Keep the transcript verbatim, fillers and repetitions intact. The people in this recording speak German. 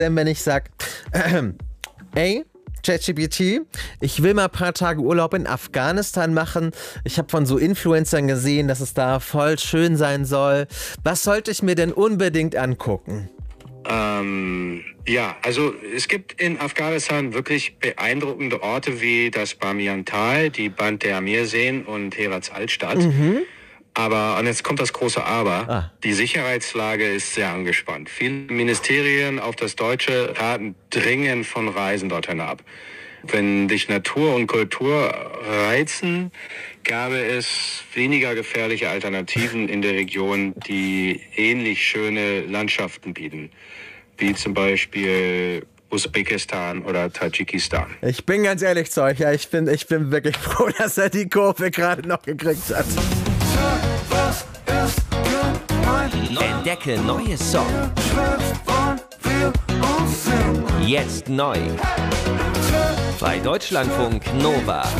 denn, wenn ich sag, äh, ey, ChatGPT, ich will mal ein paar Tage Urlaub in Afghanistan machen. Ich habe von so Influencern gesehen, dass es da voll schön sein soll. Was sollte ich mir denn unbedingt angucken? Ähm, ja, also es gibt in Afghanistan wirklich beeindruckende Orte wie das Bamiyan-Tal, die Band der Amirseen und Herats Altstadt. Mhm. Aber, und jetzt kommt das große Aber, Ah. die Sicherheitslage ist sehr angespannt. Viele Ministerien, auch das Deutsche, raten dringend von Reisen dorthin ab. Wenn dich Natur und Kultur reizen, gäbe es weniger gefährliche Alternativen in der Region, die ähnlich schöne Landschaften bieten, wie zum Beispiel Usbekistan oder Tadschikistan. Ich bin ganz ehrlich zu euch, ja, ich bin, ich bin wirklich froh, dass er die Kurve gerade noch gekriegt hat. Entdecke neue Songs. Jetzt neu. Bei Deutschlandfunk Nova.